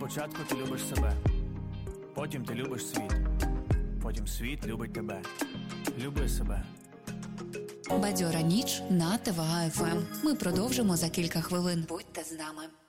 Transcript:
Спочатку ти любиш себе, потім ти любиш світ, потім світ любить тебе. Люби себе. Бадьора ніч на ТВА ФМ. Ми продовжимо за кілька хвилин. Будьте з нами.